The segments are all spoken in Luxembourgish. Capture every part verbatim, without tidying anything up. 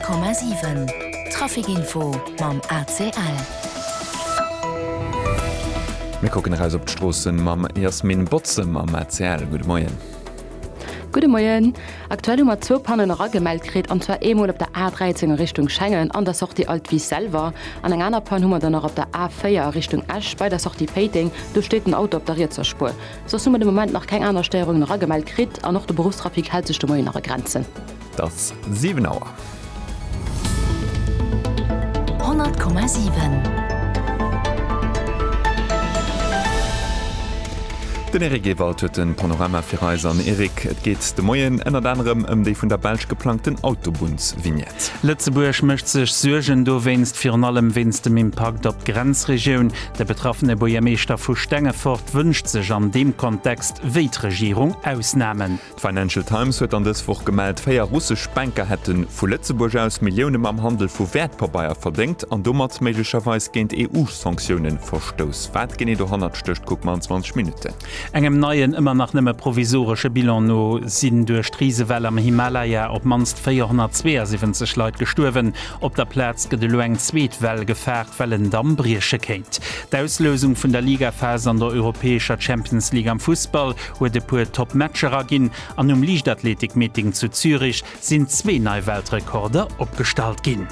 hundert Komma sieben Trafikinfo mam A C L. Wir gucken raus op d'Strossen mam Jasmin Botzem am A C L. Guten Morgen. Gute Morgen. Aktuell um zwei Pannen angemeldet kriegt, und zwar einmal auf der A dreizehn Richtung Schengen, an der Sortie Altwie selber. An einer anderen Panne haben wir dann noch auf der A vier Richtung Esch, bei der Sortie Peiting. Da steht ein Auto auf der Ritzer-Spur. So sind wir im Moment noch keine andere Steuerung angemeldet kriegt, und noch der Berufstrafik hält sich da nach der Grenze. Das sieben Uhr. hundert Komma sieben Den Erik Gewalt huet den Panorama fir Reise an Erik. Et geht de Moien ënner anderem ëm déi vun der Belsch geplanten Autobunsvignett. Lützeburg mëcht sech Surgen do wennst fir an allem winst dem Impact op Grenzregioun. Der betroffene Bojameester vu Stengefort wünscht sech an dem Kontext wéi d'Regierung ausnahmen. Financial Times huet an deswoch gemeldt, féier russsisch Banker hätten vu Lützeburg aus Millionen am Handel vu Wertpapaier verdingt, an dummert méiglecherweis géint E U-Sanktionen verstoos. Wat genet do hundert stöcht guck man zwanzig Minuten. Engem neien immer nach nëmme provisorsche Bilan no sinn duer Striesewell am Himalaya op manst vierhundertzweiundsiebzig Leiit gesturwen, op der Platz gët lo eng Zweetwell gefährt, wellen Damm Briesche kéint. D'Auslösung vun der Ligaphase an der europäescher Champions League am Fußball huet de puer Top-Matcherer ginn, an um Liichtathletik-Meeting zu Zürich sinn zwee nei Weltrekorder opgestalt ginn.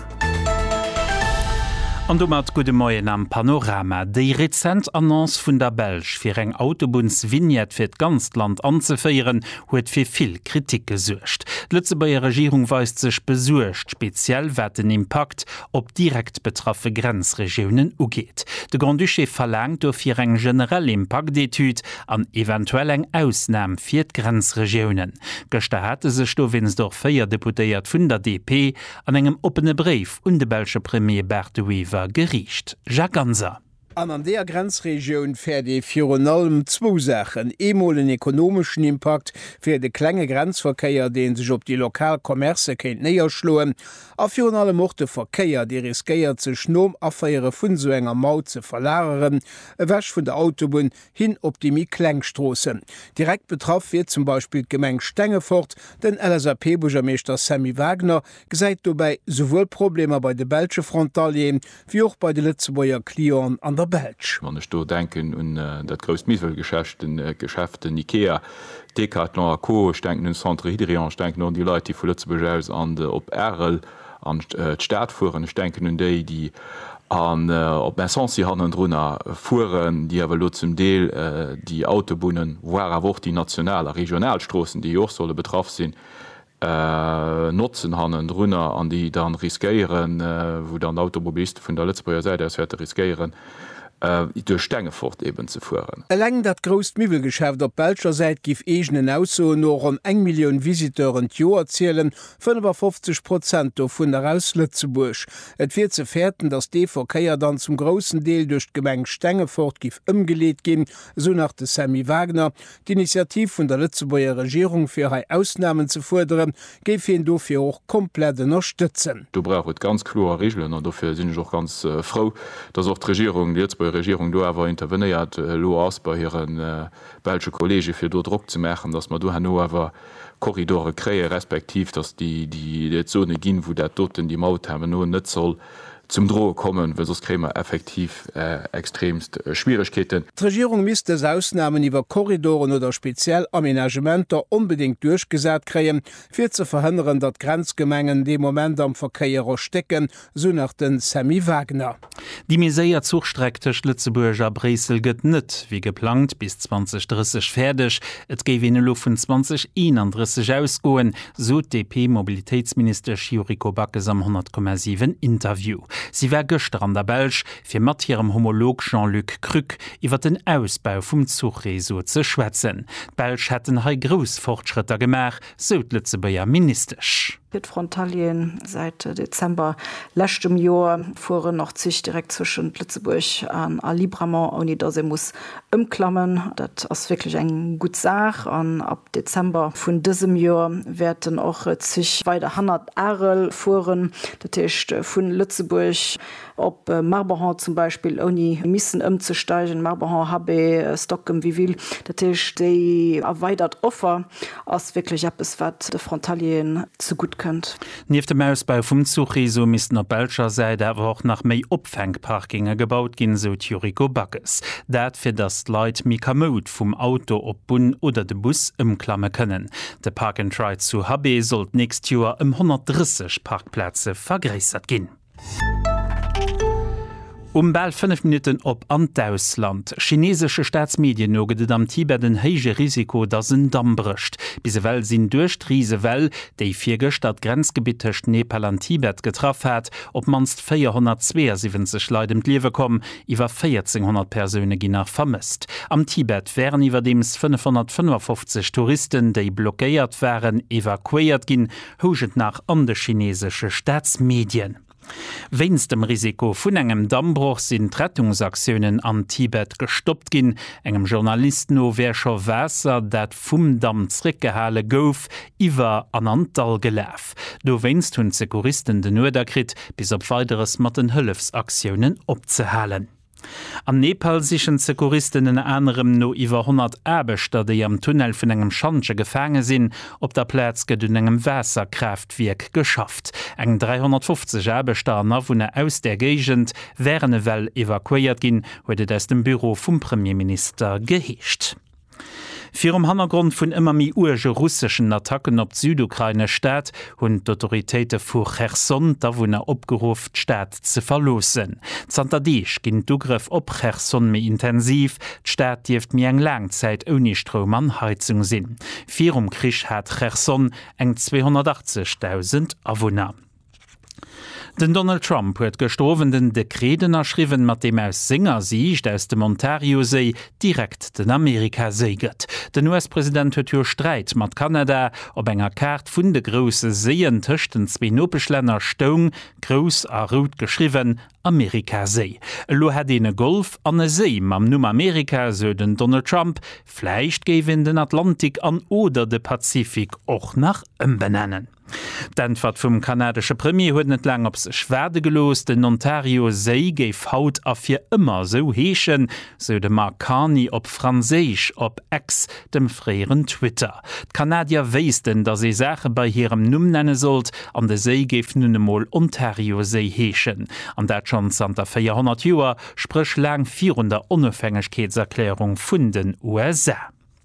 An du mat gute Moien am Panorama. Dei Rezent Annonce vun der Belsch fir eng Autobunsvignett fir d ganz Land anzufeieren, huet fir vill Kritik gesuercht. D'Lützebauer Regierung weist sech besuercht, speziell wat den Impact op direkt betraffe Grenzregionen ugeet. De Grand Duché verlangt do fir eng generell Impactdetud an eventuell eng Ausnahme fir d Grenzregionen. Gëchte hatte sech do wins doch féier Deputéiert vun der D P an engem opene Brief un de Belsche Premier Berthe Weaver gericht. Jacques Ganser. An an der Grenzregion fir de Fionalm zwo Sachen. Emol den ekonomischen Impact fir de klenge Grenzverkeier, den sich op die Lokalkommerze kennt näher schloen, a Fionale mochte Verkeier, die riskeiert ze Schnom afeiere vun so enger Maut ze verlageren, wäsch vun der Autobahn hin op die Miklengstrassen. Direkt betraff wird zum Beispiel Gemeng Stengefort, den L S A P-Bugermeester Sammy Wagner gesäit dabei sowohl Probleme bei de Belsche Frontalien wie auch bei de Lützebauer Klion an der Belsch. Man ich do denken un uh, dat groß Mietwelgeschäft in uh, Geschäften Ikea, Decathlon, Co, denken un Centre Hydrian, denken an die Leute, die vu Lützeburg an uh, op Erl an uh, Staat fuhren, ich denken un déi, die an uh, op Essensi hannen runnner fuhren, die awer lo zum Deel uh, die Autobunnen, war a woch die nationale Regionalstrossen, die joch solle betraff sinn, Uh, Nutzen hannen runnner an die dann riskieren, uh, wo dann Automobilist vun der Lützebauer Seite as werte riskieren, uh, durch Stengefort eben zu fuhren. Erläng dat grost Mivelgeschäft op Belscher Seite gif egenen Auso noch an eng Millioun Visiteuren Jo erzielen, fünfundfünfzig Prozent vun der aus Lützeburg. Et wird ze fährten, dass D V K dann zum großen Deel durch Gemeng Stengefort gif ëmgeleet gin, so nach de Sammy Wagner. Die Initiativ vun der Lützebauer Regierung fir hai Ausnahmen zu fordern, geif hin dofir auch komplett unterstützen. Du braucht ganz klare Regeln und dafür sind ich auch ganz äh, froh, dass auch die Regierung, die jetzt bei der Regierung do awer interveniert äh, lo ass bei hireieren äh, Belsche Kollege fir do Druck zu machen, dass man do hanno awer Korridore kree respektiv, dass die die Zone ginn, wo der doten die Maut haben no net soll zum Drohe kommen, weil sonst kriegen wir effektiv äh, extremst äh, Schwierigkeiten. Die Regierung müsste es Ausnahmen über Korridoren oder speziell Aménagementer unbedingt durchgesetzt kriegen, für zu verhindern, dass Grenzgemengen dem Moment am Verkehr stecken, so nach den Sammy Wagner. Die Miséier Zugstrecke Lützeburger Bresel geht nicht, wie geplant, bis zwanzig dreißig fertig. Es geht in der von zwanzig einunddreißig ausgehen, so D P-Mobilitätsminister Chiuriko Backes am hundert Komma sieben Interview. Sie wär gëster an der Belsch fir mat hirem Homolog Jean-Luc Krück iwwer den Ausbau vum Zugreso ze schwätzen. Belsch hätten hai Grous Fortschritter gemach, so Lützebauer ministerisch. Mit Frontalien seit Dezember letztem Jahr fuhren noch zig direkt zwischen Lützeburg an Libremont, ohne dass sie muss umklammen. Das ist wirklich eine gute Sache. Und ab Dezember von diesem Jahr werden auch zig weiter hundert Erl fuhren. Das heißt von Lützeburg wirklich ob äh, Marbehan zum Beispiel oni missen umzusteigen Marbehan habe äh, Stocken wie will der Tisch die erweitert offer als wirklich ab es wat de Frontalien zu gut könnt. Nief dem Ausbau vum Zugriso mis der Belscher Seite awer auch nach méi Opfängparkinge gebaut gin so Thurico Backes. Dat fir das Leiit Mikamot vum Auto op Bun oder de Bus ëmklamme kënnen. De Park and Ride zu H B sollt nächst Joer um hundertdreißig Parkplätze vergréissert ginn. Um bald fünf Minuten op Andausland. Chinesische Staatsmedien noget am Tibet den heige Risiko, dass ein Damm bricht. Bisewell sind durch Riesewell, déi vier Stadt grenzgebietecht Nepal an Tibet getroffen hat, ob manst vierhundertzweiundsiebzig Leute im Leben kommen, iwwer vierzehnhundert Personen gin nach vermisst. Am Tibet wären iwwerdems fünfhundertfünfundfünfzig Touristen, déi blockéiert wären, evakuiert gin, huget nach an de chinesische Staatsmedien. Wennst dem Risiko vun engem Dammbruch sind Rettungsaktionen an Tibet gestoppt gin, engem Journalisten no wäscher Wässer, dat vum Damm zrickgehale gouf, iwwer an Antal geläf. Do wennst hunn Sekuristen den Nuderkrit, bis op weiteres mat den Hëllefsaktionen opzehalen. Am Nepal sichen Sekuristen en anderem no iwwer hundert Äbeter, déi am Tunnel vun engem Schanche gefange sinn, op der Plätzke dun engem Wässerkräftwiek geschafft. Eng dreihundertfünfzig Äbeterner vune aus der Gegend wären e well evakuiert ginn, huet es dem Büro vum Premierminister geheescht. Für um Hintergrund von immer mehr urge russischen Attacken auf Südukraine Staat und die Autoritäten von Cherson, da wurden aufgerufen, die Stadt zu verlassen. Zantadisch ging der Zugriff auf Cherson mehr intensiv. Die Stadt dürfte mehr eine lange Zeit ohne Strom und Heizung sein. Für um Krieg hat Cherson eng zweihundertachtzigtausend Einwohner. Den Donald Trump huet gestorwenden Dekreten erschriwen, mat dem aus Singer Sicht aus dem Ontario-See direkt den Amerika-See gëtt. Den U S-Präsident huet jo Streit mat Kanada op enger Kart vun de grosse Seen tëchten zwe Nopechlänner Stung, Gros a Rot geschriwen, Amerika-See. Lo hat ene Golf an e See mam Numm Amerika, so den Donald Trump, fleicht géwen den Atlantik an oder de Pazifik och nach ëmbenennen. D'Antwort vum kanadesche Premier huet net lang ops Schwerde gelos, den Ontario-See géif haut a fir ëmmer so heechen, so de Mark Carney op Franséich op X, dem fréieren Twitter. D'Kanadier weisten, dat se Sache bei hirem Numm nenne sollt, an de See géif nun emol Ontario-See heechen. An dat schon Santa vierhundert Joer sprech lang vierhundert Unabhängigkeitserklärung vun den U S A.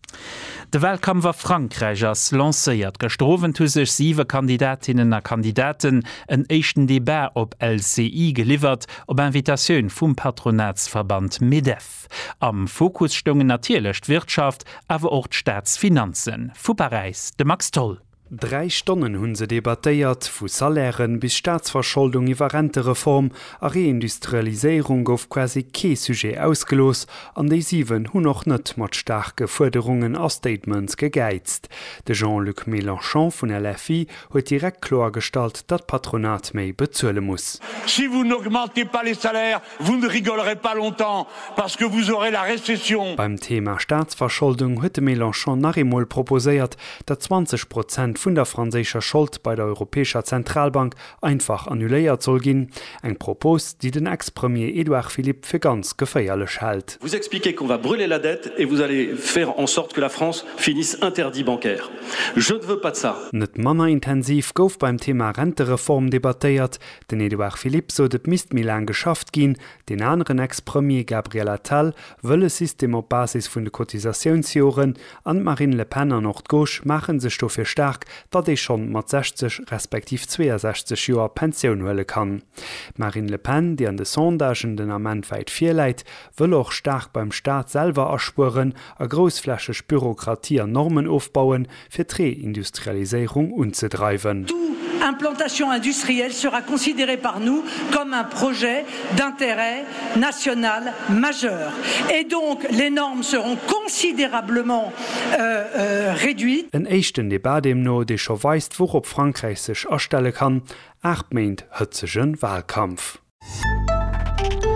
De Wahlkampf war Frankreich ass lacéiert. Gestrowen hu sech siwe Kandidatinnen a Kandidaten en échten Debat op L C I geliefert op Invitationun vum Patronatsverband MEDEF. Am Fokus stungen natierlecht Wirtschaft, awer och Staatsfinanzen. Fu Paris, de Max Toll. Drei Stonnen hunn se debatéiert vu Salären bis Staatsverschuldung iwwer Rentereform a Reindustrialiséierung gouf quasi kee Sujet ausgelos, an déi sieben hunn noch net mat starke Forderungen a Statements gegeizt. De Jean-Luc Mélenchon vun L F I huet direkt klar stalt, dat Patronat méi bezuele muss. Si vous n'augmentez pas les salaires, vous ne rigolerez pas longtemps, parce que vous aurez la récession. Beim Thema Staatsverschuldung huet Mélenchon nachemol proposéiert, dat zwanzig Prozent vun der franzécher Schuld bei der Europäischer Zentralbank einfach annuléiert soll ginn, eng Propos, die den Ex-Premier Édouard Philippe fir ganz geféierlech hält. Vous expliquez qu'on va brûler la dette et vous allez faire en sorte que la France finisse interdit bancaire. Je ne veux pas de ça. Net manner intensiv gouf beim Thema Rentereform debattéiert, den Édouard Philippe so det Mist Milan geschafft ginn, den anderen Ex-Premier Gabriel Attal wëlle System op Basis vun de Kotisationsjoren an Marine Le Pen an Nordgauche machen sech do fir stark, dat ei schon mat sechzig respektiv zweiundsechzig Joer Pensionioun hëlle kann. Marine Le Pen, die an de Sondagen den Amment weit firleit, wëll och stark beim Staat selber erspuren, a grossflächeg Bürokratie an Normen aufbauen, fir d'Reindustrialisierung unzudreiben. Implantation industrielle sera considérée par nous comme un projet d'intérêt national majeur. Et donc, les normes seront considérablement euh, euh, réduites. En echten Debat dem no, de scho weist, worop Frankreich sech erstelle kann, acht meint hëtzegen Wahlkampf.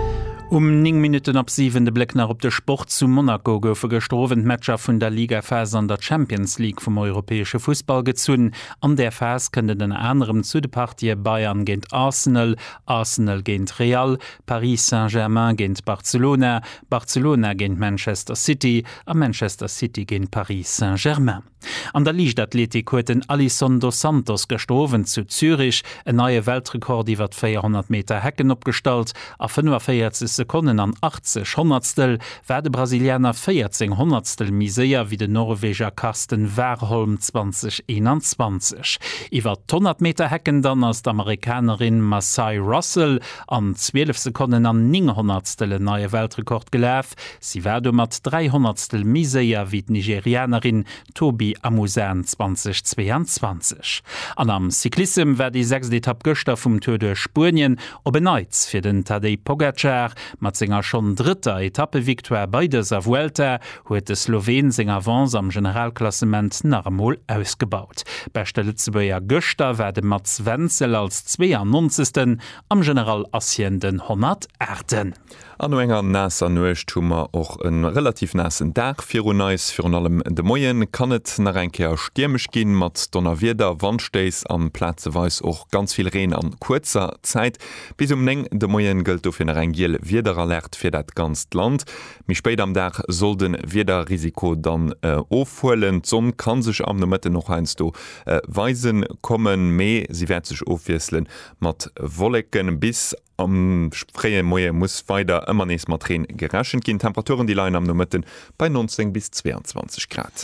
Um ning Minuten ab sieben de Blick nach op de Sport zu Monaco goufe gestrowen Matscher vun der Liga Phase an der Champions League vum europäesche Fußball gezzuun. An der Phase kënne den anderem zu de Partie Bayern géint Arsenal, Arsenal géint Real, Paris Saint-Germain géint Barcelona, Barcelona géint Manchester City, a Manchester City géint Paris Saint-Germain. An der Liichtathletik huet den Alisson dos Santos gestrowen zu Zürich, en neue Weltrekord iwwer vierhundert Meter Hecken opstalt, a fünfundvierzig Sekunden an achtzig Hundertstel war de Brasilianer vierzehn Hundertstel miséier wie de Norweger Karsten Warholm zwanzig einundzwanzig. Iwer hundert Meter Hecken dann als d'Amerikanerin Masai Russell an zwölf Sekunden an neun Hundertstel neue Weltrekord geläf. Sie war mat drei Hundertstel miséier wie d Nigerianerin Tobi Amusan zwanzig zweiundzwanzig. An am Cyklism war die sechste Etappe Göster vum Tour de Spurien op beneiz fir den Tadej Pogacar, mat senger schon dritter Etappe Victoire bei der Vuelta huet de Slowen seg Avance am Generalklassement normal ausgebaut. Beste Lützeburger Göster werde mat Wenzel als zweiundneunzigsten am General Assienden hundertachten. An enger nasser Noechtummer och en relativ nassen Dach fir neis fir an allem de Moien kann et nach enkeer stürmech ginn mat donner wieder Wandsteis an Plazeweis och ganz viel Reen an kurzer Zeit. Bis um neng de Moien gëlt of en Rengiel wieder alert fir dat ganz Land. Mi spéit am Dach soll den wieder Risiko dann äh, ofhoelen. Zon kann sech am Mitte noch einst do äh, Weisen kommen méi sie werd sech ofwieselen mat Wollecken bis am Spree Moie muss weiter immer nes Matrin geraschen gin. Temperaturen die Leine am Nummerten bei neunzehn bis zweiundzwanzig Grad.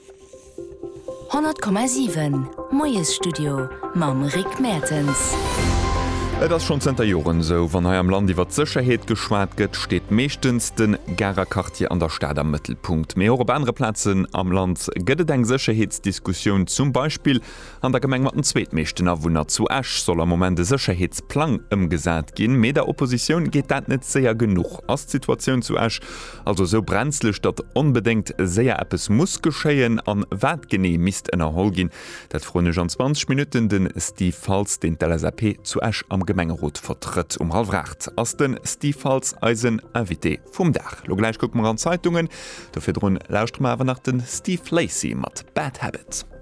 hundert Komma sieben Moies Studio Mam Rick Mertens. Et ass schon zenter Joren so, wann ha am Land iwwer Sicherheet geschwaart gëtt, steht meeschtens den Gererkartier an der Stadt am Mittelpunkt. Mei op andere Plätzen am Land gëtt eng Sicherheetsdiskussion zum Beispiel an der Gemeng mat den zweetmeeschten Awunner zu Asch soll am moment de Sicherheetsplan ëmgesat ginn. Me der Opposition geht dat net séier genug as Situation zu Asch, also so brenzlech, dat unbedingt séier Appes muss geschéien an wat gené mist ënnerhol gin. Dat fronne an zwanzig Minuten den Steve Falls den T L S A P zu Asch am Gemengerot vertritt um halfracht ass den Stefals Eisen invité vum Dach. Lo gleich guck man an Zeitungen, dofir run lauscht mawer nach den Steve Lacey mat Bad Habits.